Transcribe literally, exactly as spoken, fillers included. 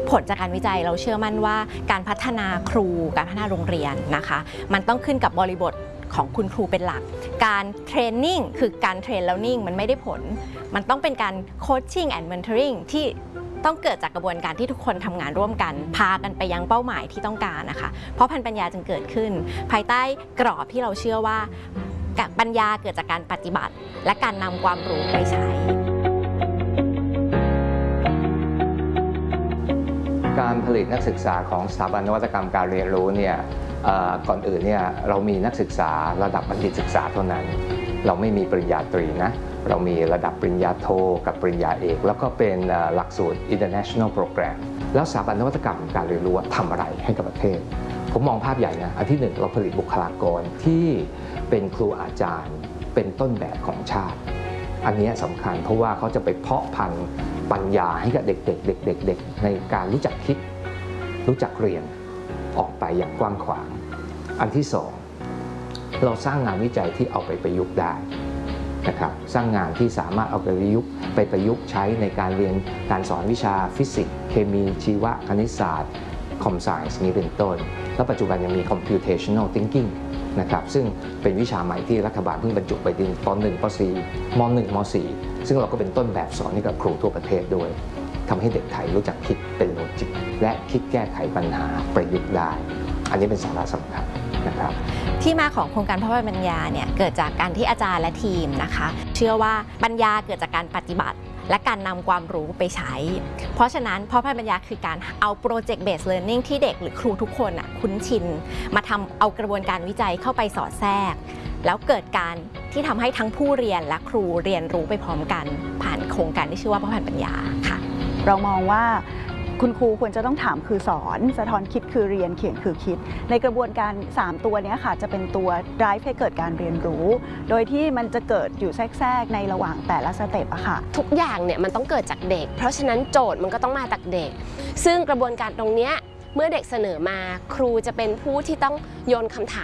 ผลจากการวิจัยเราเชื่อมั่นว่าการพัฒนาครูการพัฒนาโรงเรียนนะคะมันต้องขึ้นกับบริบทของคุณครูเป็นหลักการเทรนนิ่งคือการเทรนแล้วนิ่งมันไม่ได้ผลมันต้องเป็นการโคชชิ่งแอนด์เมนทอริงที่ต้องเกิดจากกระบวนการที่ทุกคนทำงานร่วมกันพากันไปยังเป้าหมายที่ต้องการนะคะเพราะพันปัญญาจึงเกิดขึ้นภายใต้กรอบที่เราเชื่อว่าปัญญาเกิดจากการปฏิบัติและการนำความรู้ไปใช้การผลิตนักศึกษาของสถาบันนวัตกรรมการเรียนรู้เนี่ยก่อนอื่นเนี่ยเรามีนักศึกษาระดับบัณฑิตศึกษาเท่านั้นเราไม่มีปริญญาตรีนะเรามีระดับปริญญาโทกับปริญญาเอกแล้วก็เป็นหลักสูตร International Program แล้วสถาบันนวัตกรรมการเรียนรู้ทำอะไรให้กับประเทศผมมองภาพใหญ่นะอันที่หนึ่งเราผลิตบุคลากรที่เป็นครูอาจารย์เป็นต้นแบบของชาติอันนี้สำคัญเพราะว่าเขาจะไปเพาะพันธุ์ปัญญาให้กับเด็กๆเด็กๆในการรู้จักคิดรู้จักเรียนออกไปอย่างกว้างขวางอันที่สองเราสร้างงานวิจัยที่เอาไปประยุกต์ได้นะครับสร้างงานที่สามารถเอาไปประยุกต์ไปประยุกต์ใช้ในการเรียนการสอนวิชาฟิสิกส์เคมีชีวะคณิตศาสตร์คอมไซน์นี้เป็นต้นและปัจจุบันยังมี computational thinking นะครับซึ่งเป็นวิชาใหม่ที่รัฐบาลเพิ่งบรรจุไปในป หนึ่ง ป สี่ ม หนึ่ง ม สี่ ซึ่งเราก็เป็นต้นแบบสอนให้กับครูทั่วประเทศด้วยทำให้เด็กไทยรู้จักคิดเป็นโลจิกและคิดแก้ไขปัญหาประยุกต์ได้อันนี้เป็นสาระสำคัญนะครับที่มาของโครงการพ่อพันปัญญาเนี่ยเกิดจากการที่อาจารย์และทีมนะคะเชื่อว่าปัญญาเกิดจากการปฏิบัติและการนำความรู้ไปใช้เพราะฉะนั้นพ่อพันปัญญาคือการเอาโปรเจกต์เบสเลิร์นนิ่งที่เด็กหรือครูทุกคนอ่ะคุ้นชินมาทำเอากระบวนการวิจัยเข้าไปสอดแทรกแล้วเกิดการที่ทำให้ทั้งผู้เรียนและครูเรียนรู้ไปพร้อมกันผ่านโครงการที่ชื่อว่าพ่อพันปัญญาค่ะเรามองว่าคุณครูควรจะต้องถามคือสอนสะท้อนคิดคือเรียนเขียนคือคิดในกระบวนการสามตัวนี้ค่ะจะเป็นตัว drive ให้เกิดการเรียนรู้โดยที่มันจะเกิดอยู่แทรกๆในระหว่างแต่ละสเต็ปอะค่ะทุกอย่างเนี่ยมันต้องเกิดจากเด็กเพราะฉะนั้นโจทย์มันก็ต้องมาจากเด็กซึ่งกระบวนการตรงเนี้ยเมื่อเด็กเสนอมาครูจะเป็นผู้ที่ต้องโยนคำถ